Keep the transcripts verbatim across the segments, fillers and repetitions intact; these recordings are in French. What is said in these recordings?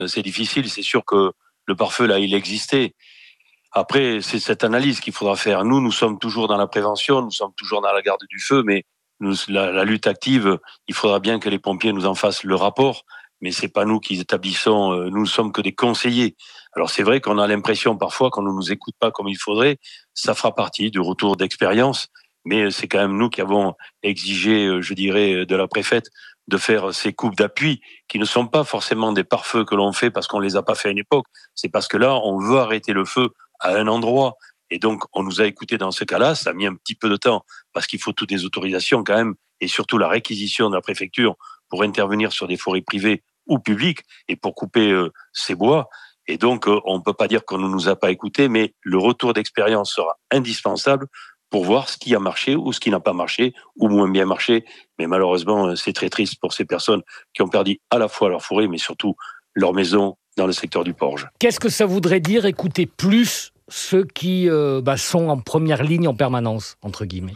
c'est difficile. C'est sûr que le pare-feu, là, il existait. Après, c'est cette analyse qu'il faudra faire. Nous, nous sommes toujours dans la prévention, nous sommes toujours dans la garde du feu, mais nous, la, la lutte active, il faudra bien que les pompiers nous en fassent le rapport, mais c'est pas nous qui établissons, euh, nous ne sommes que des conseillers. Alors c'est vrai qu'on a l'impression parfois qu'on ne nous écoute pas comme il faudrait, ça fera partie du retour d'expérience, mais c'est quand même nous qui avons exigé, je dirais, de la préfète de faire ces coupes d'appui qui ne sont pas forcément des pare-feux que l'on fait parce qu'on les a pas fait à une époque, c'est parce que là, on veut arrêter le feu à un endroit. Et donc, on nous a écoutés dans ce cas-là. Ça a mis un petit peu de temps parce qu'il faut toutes les autorisations quand même et surtout la réquisition de la préfecture pour intervenir sur des forêts privées ou publiques et pour couper euh, ces bois. Et donc, euh, on ne peut pas dire qu'on ne nous a pas écoutés, mais le retour d'expérience sera indispensable pour voir ce qui a marché ou ce qui n'a pas marché ou moins bien marché. Mais malheureusement, c'est très triste pour ces personnes qui ont perdu à la fois leur forêt, mais surtout leur maison dans le secteur du Porge. Qu'est-ce que ça voudrait dire écouter plus ceux qui euh, bah, sont en première ligne en permanence, entre guillemets?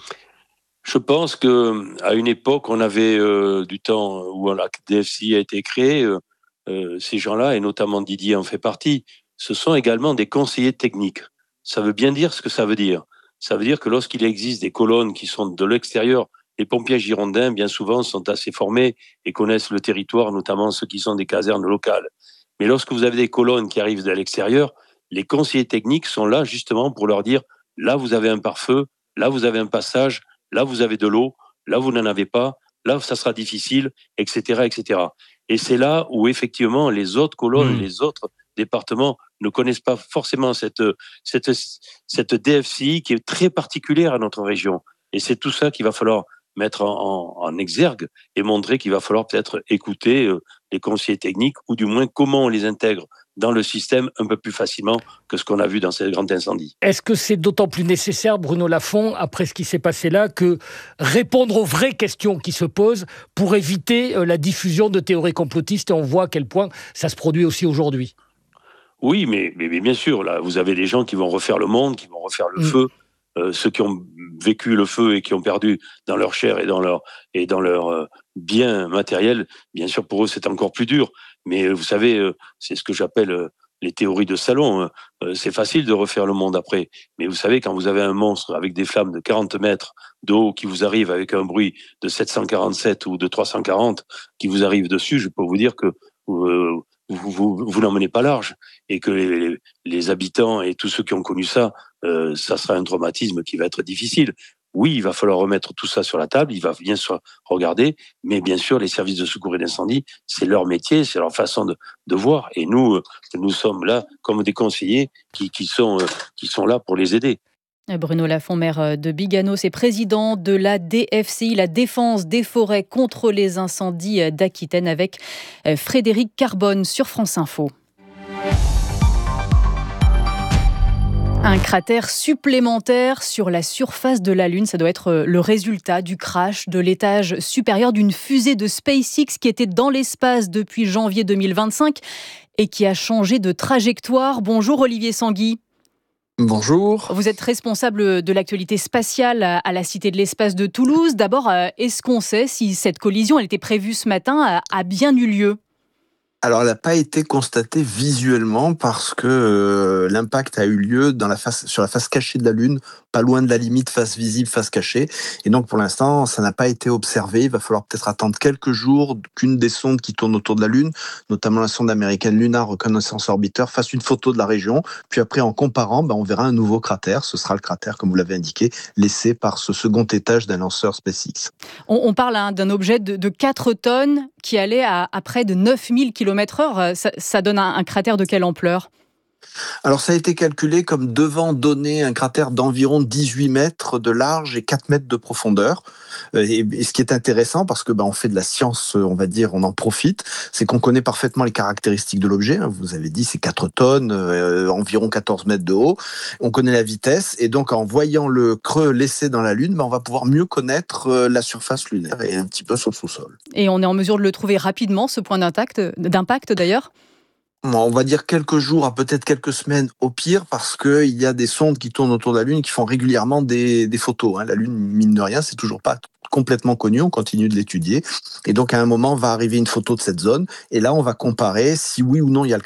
Je pense qu'à une époque, on avait euh, du temps où la D F C I a été créée, euh, euh, ces gens-là, et notamment Didier en fait partie, ce sont également des conseillers techniques. Ça veut bien dire ce que ça veut dire. Ça veut dire que lorsqu'il existe des colonnes qui sont de l'extérieur, les pompiers girondins, bien souvent, sont assez formés et connaissent le territoire, notamment ceux qui sont des casernes locales. Mais lorsque vous avez des colonnes qui arrivent de l'extérieur, les conseillers techniques sont là justement pour leur dire « là, vous avez un pare-feu, là, vous avez un passage, là, vous avez de l'eau, là, vous n'en avez pas, là, ça sera difficile, et cetera et cetera » Et c'est là où, effectivement, les autres colonnes, mmh. les autres départements ne connaissent pas forcément cette, cette, cette D F C I qui est très particulière à notre région. Et c'est tout ça qu'il va falloir mettre en, en, en exergue et montrer qu'il va falloir peut-être écouter euh, les conseillers techniques ou du moins comment on les intègre dans le système un peu plus facilement que ce qu'on a vu dans ces grands incendies. Est-ce que c'est d'autant plus nécessaire, Bruno Lafont, après ce qui s'est passé là, que répondre aux vraies questions qui se posent pour éviter la diffusion de théories complotistes, et on voit à quel point ça se produit aussi aujourd'hui? Oui, mais, mais, mais bien sûr, là, vous avez des gens qui vont refaire le monde, qui vont refaire le mmh. feu. Euh, ceux qui ont vécu le feu et qui ont perdu dans leur chair et dans leur, et dans leur euh, bien matériel, bien sûr, pour eux, c'est encore plus dur. Mais euh, vous savez, euh, c'est ce que j'appelle euh, les théories de salon. Euh, c'est facile de refaire le monde après. Mais vous savez, quand vous avez un monstre avec des flammes de quarante mètres de haut qui vous arrive avec un bruit de sept cent quarante-sept ou de trois cent quarante qui vous arrive dessus, je peux vous dire que euh, vous, vous, vous n'emmenez pas large et que les, les habitants et tous ceux qui ont connu ça, euh, ça sera un traumatisme qui va être difficile. Oui, il va falloir remettre tout ça sur la table, il va bien sûr regarder, mais bien sûr, les services de secours et d'incendie, c'est leur métier, c'est leur façon de, de voir. Et nous, nous sommes là comme des conseillers qui, qui, sont, qui sont là pour les aider. Bruno Lafont, maire de Biganos et président de la D F C I, la défense des forêts contre les incendies d'Aquitaine, avec Frédéric Carbone sur France Info. Un cratère supplémentaire sur la surface de la Lune, ça doit être le résultat du crash de l'étage supérieur d'une fusée de SpaceX qui était dans l'espace depuis janvier deux mille vingt-cinq et qui a changé de trajectoire. Bonjour Olivier Sanguy. Bonjour. Vous êtes responsable de l'actualité spatiale à la Cité de l'Espace de Toulouse. D'abord, est-ce qu'on sait si cette collision, elle était prévue ce matin, a bien eu lieu ? Alors, elle n'a pas été constatée visuellement parce que euh, l'impact a eu lieu dans la face, sur la face cachée de la Lune, pas loin de la limite face visible, face cachée. Et donc, pour l'instant, ça n'a pas été observé. Il va falloir peut-être attendre quelques jours qu'une des sondes qui tournent autour de la Lune, notamment la sonde américaine Lunar Reconnaissance Orbiter, fasse une photo de la région. Puis après, en comparant, ben, on verra un nouveau cratère. Ce sera le cratère, comme vous l'avez indiqué, laissé par ce second étage d'un lanceur SpaceX. On, on parle hein, d'un objet de, de quatre tonnes qui allait à, à près de neuf mille kilomètres heure. Ça, ça donne un, un cratère de quelle ampleur ? Alors ça a été calculé comme devant donner un cratère d'environ dix-huit mètres de large et quatre mètres de profondeur. Et, et ce qui est intéressant, parce que ben, on fait de la science, on va dire, on en profite, c'est qu'on connaît parfaitement les caractéristiques de l'objet. Vous avez dit, c'est quatre tonnes, euh, environ quatorze mètres de haut. On connaît la vitesse, et donc en voyant le creux laissé dans la Lune, ben, on va pouvoir mieux connaître euh, la surface lunaire et un petit peu son sous-sol. Et on est en mesure de le trouver rapidement, ce point d'impact, d'impact d'ailleurs ? On va dire quelques jours à peut-être quelques semaines au pire, parce qu'il y a des sondes qui tournent autour de la Lune qui font régulièrement des, des photos. Hein. La Lune, mine de rien, c'est toujours pas complètement connu, on continue de l'étudier. Et donc à un moment va arriver une photo de cette zone, et là on va comparer si oui ou non il y a le